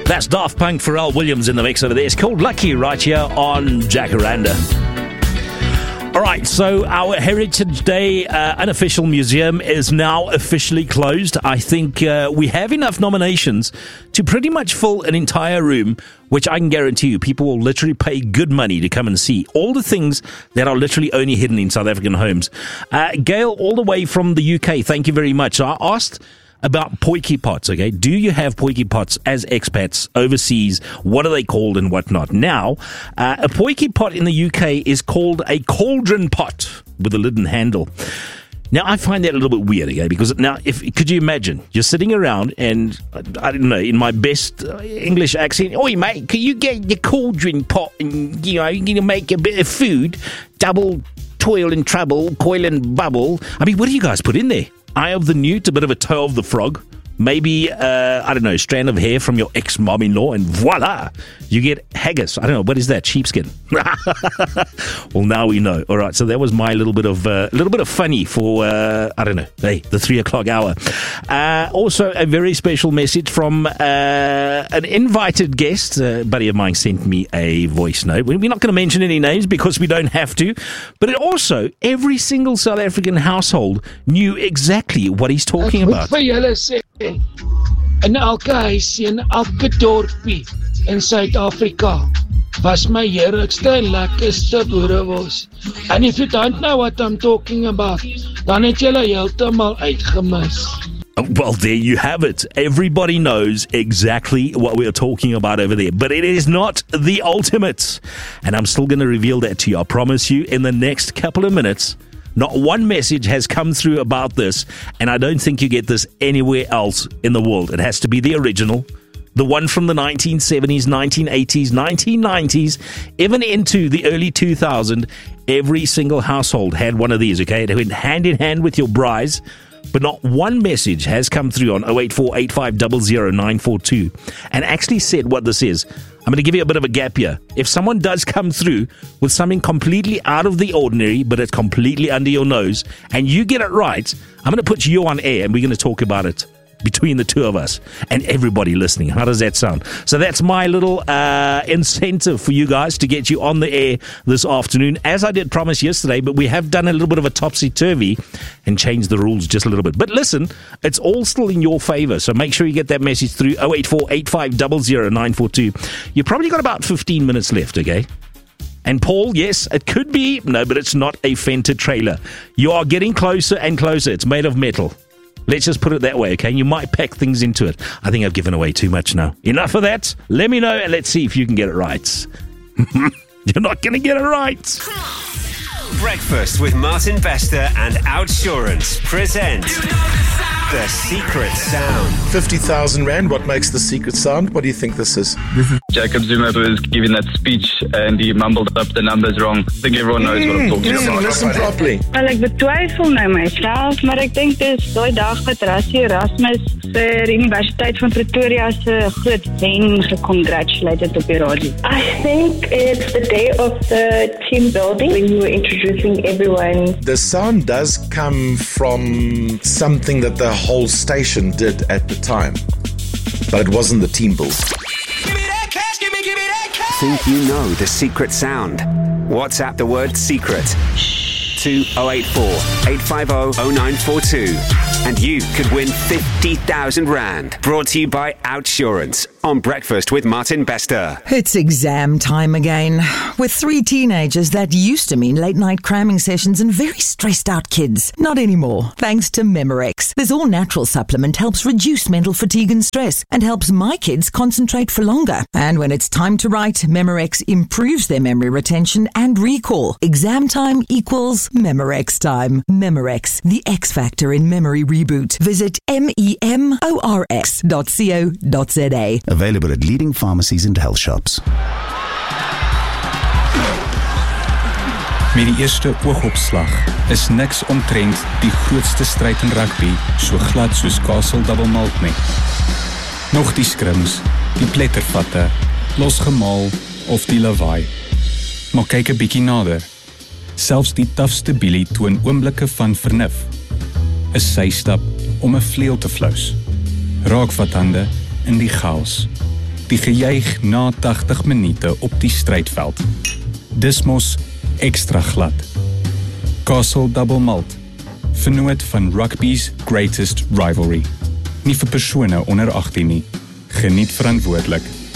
That's Daft Punk, Pharrell Williams in the mix over there. It's called Lucky right here on Jacaranda. All right, so our Heritage Day unofficial museum is now officially closed. I think we have enough nominations to pretty much fill an entire room, which I can guarantee you people will literally pay good money to come and see all the things that are literally only hidden in South African homes. Gail, all the way from the UK, thank you very much. So I asked about potjie pots, okay? Do you have potjie pots as expats overseas? What are they called and whatnot? Now, a potjie pot in the UK is called a cauldron pot with a lid and handle. Now, I find that a little bit weird, okay? Because now, could you imagine, you're sitting around and, I don't know, in my best English accent, oi, mate, can you get your cauldron pot and, you know, you're going to make a bit of food, double toil and trouble, coil and bubble. I mean, what do you guys put in there? Eye of the newt, a bit of a toe of the frog, maybe, I don't know, a strand of hair from your ex-mom-in-law, and voila, you get haggis. I don't know, what is that? Sheepskin. Well, now we know. All right, so that was my little bit of funny for, I don't know, hey, the 3 o'clock hour. Also, a very special message from an invited guest. A buddy of mine sent me a voice note. We're not going to mention any names because we don't have to, but it also, every single South African household knew exactly what he's talking about. In elke huisie, in elke dorpie in Suid-Afrika was my heerlikste en lekkerste boerewors. And if you don't know what I'm talking about, dan het julle heeltemal uitgemis. Well, there you have it. Everybody knows exactly what we're talking about over there. But it is not the ultimate. And I'm still going to reveal that to you. I promise you, in the next couple of minutes. Not one message has come through about this, and I don't think you get this anywhere else in the world. It has to be the original, the one from the 1970s, 1980s, 1990s, even into the early 2000s. Every single household had one of these, okay? It went hand in hand with your braais, but not one message has come through on 084-8500-942 and actually said what this is. I'm going to give you a bit of a gap here. If someone does come through with something completely out of the ordinary, but it's completely under your nose, and you get it right, I'm going to put you on air and we're going to talk about it between the two of us and everybody listening. How does that sound? So that's my little incentive for you guys to get you on the air this afternoon, as I did promise yesterday, but we have done a little bit of a topsy-turvy and changed the rules just a little bit. But listen, it's all still in your favor, so make sure you get that message through 084-8500-942. You've probably got about 15 minutes left, okay? And Paul, yes, it could be, no, but it's not a Fender trailer. You are getting closer and closer. It's made of metal. Let's just put it that way, okay? You might pack things into it. I think I've given away too much now. Enough of that. Let me know and let's see if you can get it right. You're not going to get it right. Breakfast with Martin Bester and Outsurance present The Secret Sound. 50,000 Rand, what makes the secret sound? What do you think this is? This is Jacob Zuma, who was giving that speech and he mumbled up the numbers wrong. I think everyone knows what I'm talking about. Listen properly. Wel, ek betwyfel nou myself, maar ek dink dis daai dag wat Rassie Erasmus vir Universiteit van Pretoria se groot wen gecongratulated op die radio. I think it's the day of the team building when you were introducing everyone. The sound does come from something that the whole station did at the time, but it wasn't the team build. Think you know the secret sound? WhatsApp the word secret to 084-850-0942 and you could win 50,000 Rand. Brought to you by Outsurance on Breakfast with Martin Bester. It's exam time again. With 3 teenagers, that used to mean late-night cramming sessions and very stressed-out kids. Not anymore, thanks to Memorex. This all-natural supplement helps reduce mental fatigue and stress and helps my kids concentrate for longer. And when it's time to write, Memorex improves their memory retention and recall. Exam time equals Memorex time. Memorex, the X factor in memory reboot. Visit memorx.co.za. Available at leading pharmacies and health shops. Met die eerste oogopslag is niks omtrent die grootste stryd in rugby so glad soos Castle Double Malt nie. Nog die skrims, die plettervatte, losgemaal of die lawaai. Maar kyk 'n bietjie nader. Selfs die tafste bielie toon oomblikke van vernuf. 'n Systap om 'n vleuel te flous. Raak wat hande in die chaos. die gejuig na 80 minute op die strydveld. Dis mos ekstra glad. Castle Double Malt, vernoot van rugby's greatest rivalry. Nie vir persone onder 18 nie. Geniet verantwoordelik.